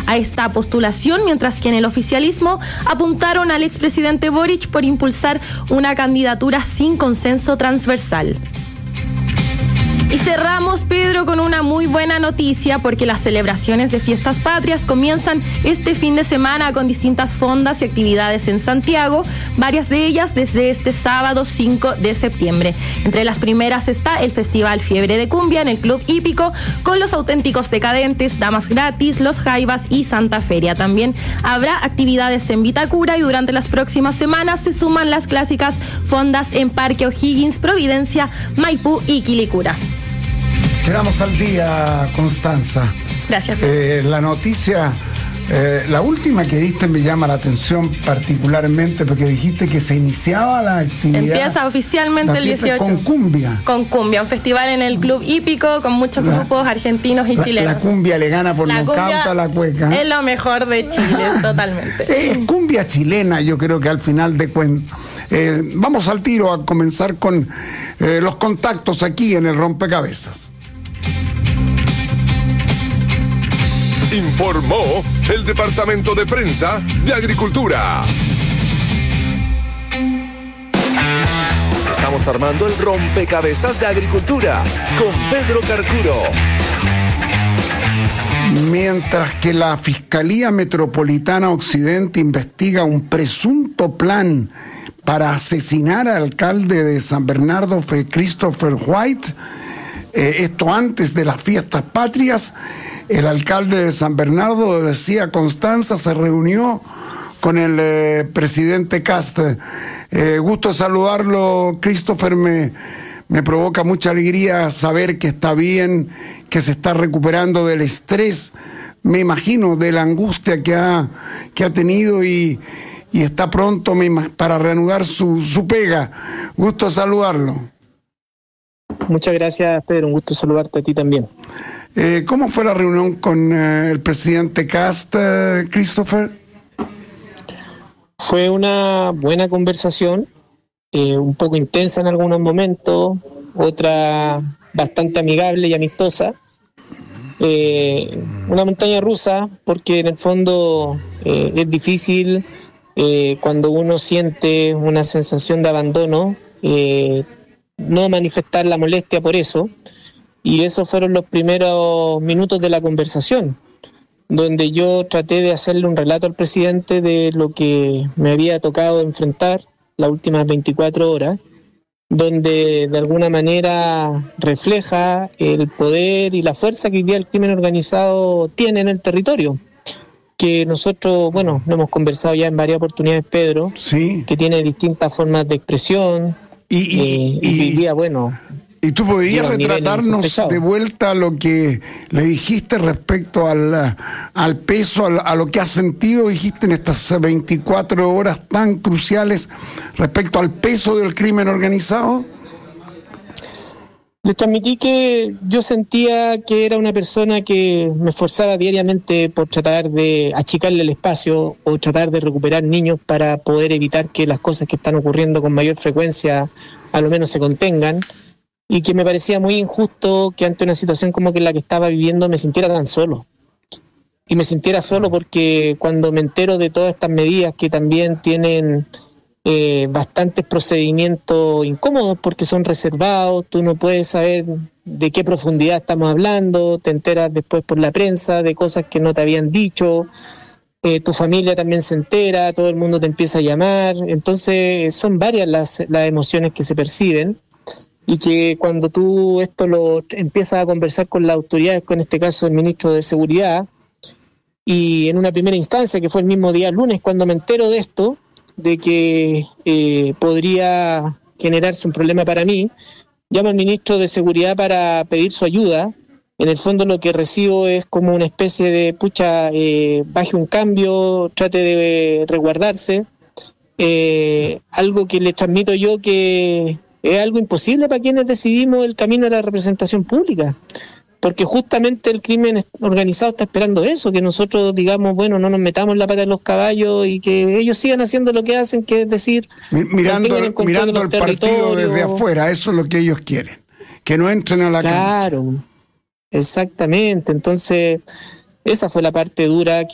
a esta postulación, mientras que en el oficialismo apuntaron al expresidente Boric por impulsar una candidatura sin consenso transversal. Y cerramos, Pedro, con una muy buena noticia, porque las celebraciones de Fiestas Patrias comienzan este fin de semana con distintas fondas y actividades en Santiago, varias de ellas desde este sábado 5 de septiembre. Entre las primeras está el Festival Fiebre de Cumbia en el Club Hípico, con los Auténticos Decadentes, Damas Gratis, Los Jaivas y Santa Feria. También habrá actividades en Vitacura y durante las próximas semanas se suman las clásicas fondas en Parque O'Higgins, Providencia, Maipú y Quilicura. Quedamos al día, Constanza. Gracias. La noticia, la última que diste me llama la atención particularmente porque dijiste que se iniciaba la actividad. Empieza oficialmente el 18. Con cumbia. Con cumbia, un festival en el Club Hípico con muchos grupos argentinos y chilenos. La cumbia le gana por nocaut a la cueca. Es lo mejor de Chile, totalmente. Es cumbia chilena, yo creo que al final de cuentas. Vamos al tiro a comenzar con los contactos aquí en el Rompecabezas. Informó el Departamento de Prensa de Agricultura. Estamos armando el Rompecabezas de Agricultura con Pedro Carcuro. Mientras que la Fiscalía Metropolitana Occidente investiga un presunto plan para asesinar al alcalde de San Bernardo, Christopher White, esto antes de las Fiestas Patrias, el alcalde de San Bernardo, decía Constanza, se reunió con el presidente Kast. Gusto saludarlo, Christopher. Me provoca mucha alegría saber que está bien, que se está recuperando del estrés, me imagino, de la angustia que ha tenido y está pronto para reanudar su pega. Gusto saludarlo. Muchas gracias, Pedro. Un gusto saludarte a ti también. ¿Cómo fue la reunión con el presidente Kast, Christopher? Fue una buena conversación, un poco intensa en algunos momentos, otra bastante amigable y amistosa. Una montaña rusa, porque en el fondo es difícil cuando uno siente una sensación de abandono, no manifestar la molestia por eso. Y esos fueron los primeros minutos de la conversación, donde yo traté de hacerle un relato al presidente de lo que me había tocado enfrentar las últimas 24 horas, donde de alguna manera refleja el poder y la fuerza que hoy día el crimen organizado tiene en el territorio. Que nosotros, bueno, lo hemos conversado ya en varias oportunidades, Pedro, sí, que tiene distintas formas de expresión, y hoy día, bueno... ¿Y tú podrías retratarnos de vuelta lo que le dijiste respecto al peso, a lo que has sentido, dijiste, en estas 24 horas tan cruciales respecto al peso del crimen organizado? Les transmití que yo sentía que era una persona que me esforzaba diariamente por tratar de achicarle el espacio o tratar de recuperar niños para poder evitar que las cosas que están ocurriendo con mayor frecuencia a lo menos se contengan. Y que me parecía muy injusto que ante una situación como que la que estaba viviendo me sintiera tan solo. Y me sintiera solo porque cuando me entero de todas estas medidas que también tienen bastantes procedimientos incómodos porque son reservados, tú no puedes saber de qué profundidad estamos hablando, te enteras después por la prensa de cosas que no te habían dicho, tu familia también se entera, todo el mundo te empieza a llamar, entonces son varias las emociones que se perciben. Y que cuando tú esto lo empiezas a conversar con las autoridades, con este caso el ministro de Seguridad, y en una primera instancia, que fue el mismo día lunes, cuando me entero de esto, de que podría generarse un problema para mí, llamo al ministro de Seguridad para pedir su ayuda. En el fondo lo que recibo es como una especie de, baje un cambio, trate de resguardarse, algo que le transmito yo que... es algo imposible para quienes decidimos el camino de la representación pública, porque justamente el crimen organizado está esperando eso, que nosotros digamos, bueno, no nos metamos la pata en los caballos y que ellos sigan haciendo lo que hacen, que es decir, mirando el partido desde afuera. Eso es lo que ellos quieren, que no entren a la cancha. Claro, exactamente. Entonces esa fue la parte dura